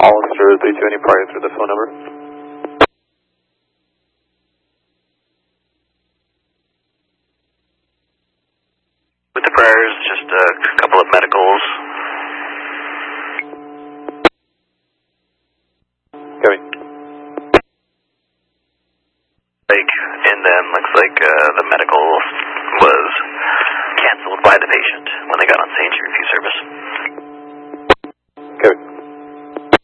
Hollister 32, any prior through the phone number? With the priors, just a couple of medicals. Coming. And then looks like the medical